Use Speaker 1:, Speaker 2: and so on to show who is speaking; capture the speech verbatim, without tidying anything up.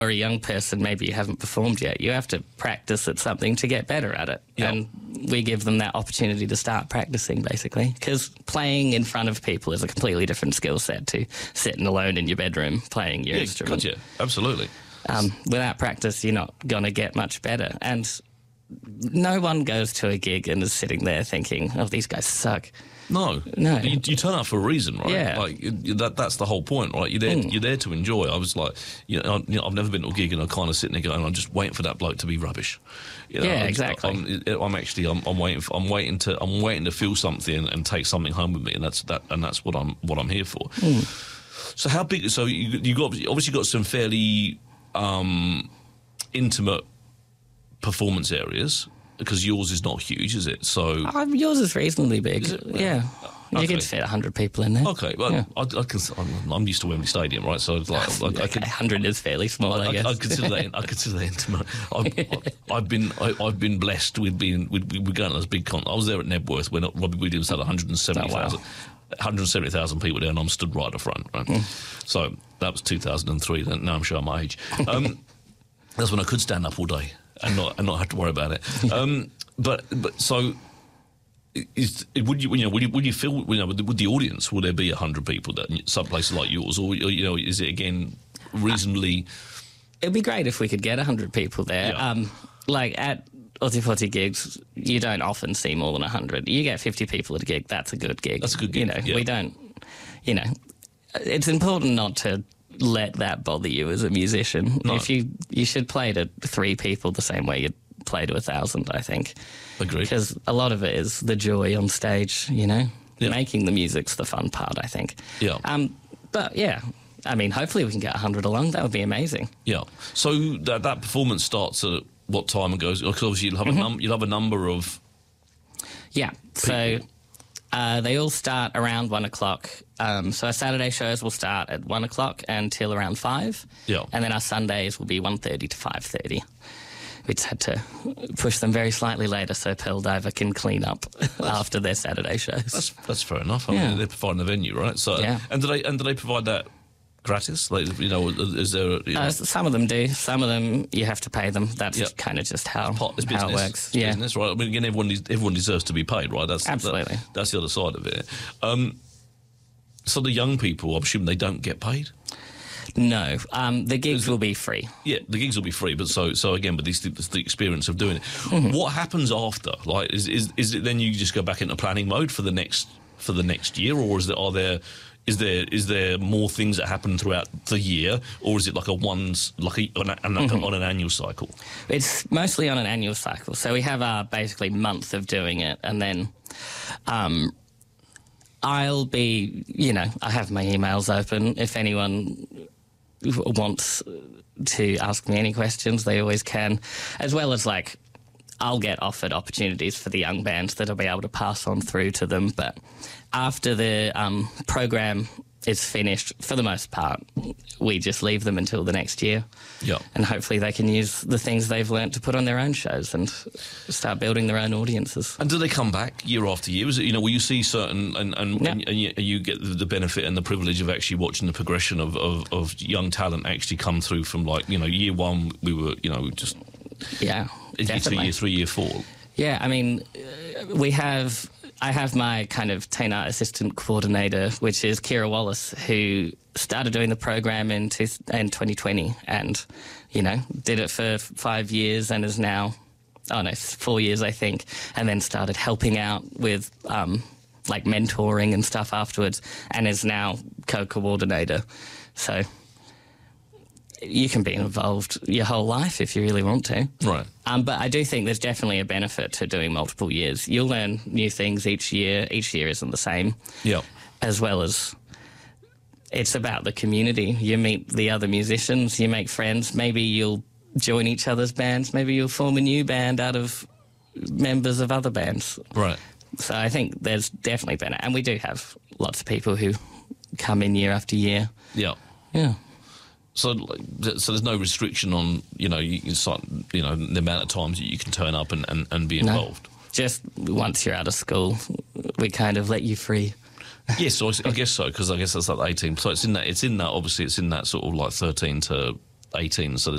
Speaker 1: or a young person, maybe you haven't performed yet, you have to practice at something to get better at it.
Speaker 2: Yep.
Speaker 1: And we give them that opportunity to start practicing, basically, because playing in front of people is a completely different skill set to sitting alone in your bedroom playing your
Speaker 2: Yeah,
Speaker 1: instrument.
Speaker 2: gotcha. Absolutely.
Speaker 1: Um, without practice, you're not going to get much better. And no one goes to a gig and is sitting there thinking, oh, these guys suck.
Speaker 2: No,
Speaker 1: No.
Speaker 2: You, you turn up for a reason, right?
Speaker 1: Yeah.
Speaker 2: Like it- that. That's the whole point, right? You're there.
Speaker 1: Mm.
Speaker 2: You're there to enjoy. I was like, you know, I, you know, I've never been to a gig and I'm kind of sitting there going, I'm just waiting for that bloke to be rubbish. You know,
Speaker 1: Yeah,
Speaker 2: I'm,
Speaker 1: exactly.
Speaker 2: I'm, I'm actually, I'm, I'm waiting. For, I'm waiting to, I'm waiting to feel something and take something home with me, and that's that, and that's what I'm, what I'm here for.
Speaker 1: Mm.
Speaker 2: So how big? So you, you got obviously got some fairly um, intimate performance areas. Because yours is not huge, is it? So
Speaker 1: Um, yours is reasonably big.
Speaker 2: Is it?
Speaker 1: Yeah.
Speaker 2: Okay.
Speaker 1: You can fit one hundred people in there.
Speaker 2: okay, well,
Speaker 1: Yeah.
Speaker 2: I, I can, I'm, I'm used to Wembley Stadium, right? So it's like, I, I
Speaker 1: Okay,
Speaker 2: can,
Speaker 1: one hundred is fairly small, I,
Speaker 2: I,
Speaker 1: guess.
Speaker 2: I consider that. I consider that intimate. I've, I've been. I, I've been blessed with being. With, with going to those big con. I was there at Nebworth when Robbie Williams had one hundred seventy thousand.
Speaker 1: Oh, wow.
Speaker 2: one hundred seventy thousand people there, and I'm stood right at the front. Right?
Speaker 1: Mm.
Speaker 2: So that was two thousand three. Now I'm showing my age. Um, that's when I could stand up all day and not and not have to worry about it. Um, but but so. Is, would you, you know, would you, would you feel, you know, with the, with the audience, will there be a hundred people that some places like yours, or you know, is it again reasonably?
Speaker 1: It'd be great if we could get one hundred people there.
Speaker 2: Yeah.
Speaker 1: Um, like at Ozzy Forty gigs, you don't often see more than one hundred. You get fifty people at a gig, that's a good gig.
Speaker 2: That's a good gig,
Speaker 1: You know,
Speaker 2: yeah.
Speaker 1: we don't, you know, it's important not to let that bother you as a musician.
Speaker 2: No.
Speaker 1: If you, you should play to three people the same way you'd play to a thousand, I think.
Speaker 2: Agreed.
Speaker 1: Because a lot of it is the joy on stage, you know?
Speaker 2: Yeah.
Speaker 1: Making the music's the fun part, I think.
Speaker 2: Yeah.
Speaker 1: Um, but, yeah, I mean, hopefully we can get one hundred along. That would be amazing.
Speaker 2: Yeah. So that that performance starts at what time and goes? Because obviously you'll have
Speaker 1: Mm-hmm.
Speaker 2: a num- you'll have a number of.
Speaker 1: Yeah, so uh, they all start around one o'clock. Um, so our Saturday shows will start at one o'clock until around five.
Speaker 2: Yeah.
Speaker 1: And then our Sundays will be one thirty to five thirty. We just had to push them very slightly later so Pearl Diver can clean up after their Saturday shows.
Speaker 2: That's that's fair enough. I
Speaker 1: Yeah.
Speaker 2: mean, they're providing the venue, right? So
Speaker 1: Yeah.
Speaker 2: and do they and do they provide that gratis? Like, you know, is there? A, you know,
Speaker 1: Uh, some of them do. Some of them you have to pay them. That's
Speaker 2: Yeah.
Speaker 1: kind of just how,
Speaker 2: part, it's
Speaker 1: how
Speaker 2: business,
Speaker 1: it works.
Speaker 2: It's
Speaker 1: Yeah,
Speaker 2: business, right? I mean, again, everyone needs, everyone deserves to be paid, right? That's
Speaker 1: Absolutely.
Speaker 2: that- that's the other side of it. Um, so the young people, I'm assuming they don't get paid.
Speaker 1: No, um, the gigs will be free.
Speaker 2: Yeah, the gigs will be free, but so so again, but this it's the experience of doing it.
Speaker 1: Mm-hmm.
Speaker 2: What happens after? Like, is, is is it then you just go back into planning mode for the next for the next year, or is there are there is there is there more things that happen throughout the year, or is it like a one's like a, on, a, on, a,
Speaker 1: Mm-hmm.
Speaker 2: on an annual cycle?
Speaker 1: It's mostly on an annual cycle. So we have our basically month of doing it, and then um, I'll be, you know, I have my emails open. If anyone wants to ask me any questions, they always can, as well as like I'll get offered opportunities for the young bands that I'll be able to pass on through to them. But after the um, program is finished, for the most part, we just leave them until the next year.
Speaker 2: Yeah.
Speaker 1: And hopefully they can use the things they've learnt to put on their own shows and start building their own audiences.
Speaker 2: And do they come back year after year? Is it, you know, will you see certain and and,
Speaker 1: Yeah.
Speaker 2: and, and you, you get the, the benefit and the privilege of actually watching the progression of, of, of young talent actually come through from, like, you know, year one we were, you know, just
Speaker 1: Yeah,
Speaker 2: year two,
Speaker 1: definitely.
Speaker 2: year three, year four.
Speaker 1: Yeah, I mean, uh, we have... I have my kind of teen art assistant coordinator, which is Kira Wallace, who started doing the program in, two, in twenty twenty and, you know, did it for five years and is now, oh no, four years, I think, and then started helping out with, um, like, mentoring and stuff afterwards, and is now co-coordinator. So you can be involved your whole life if you really want to.
Speaker 2: Right.
Speaker 1: Um, but I do think there's definitely a benefit to doing multiple years. You'll learn new things each year. Each year isn't the same.
Speaker 2: Yeah.
Speaker 1: As well as it's about the community. You meet the other musicians, you make friends. Maybe you'll join each other's bands. Maybe you'll form a new band out of members of other bands.
Speaker 2: Right.
Speaker 1: So I think there's definitely benefit. And we do have lots of people who come in year after year.
Speaker 2: Yeah.
Speaker 1: Yeah.
Speaker 2: So, like, th- so there's no restriction on, you know, you can start, you know, the amount of times that you can turn up and, and, and be involved.
Speaker 1: No. Just once you're out of school, we kind of let you free.
Speaker 2: Yes, so I, I guess so, because I guess that's like eighteen. So it's in that. It's in that. Obviously, it's in that sort of like thirteen to eighteen, so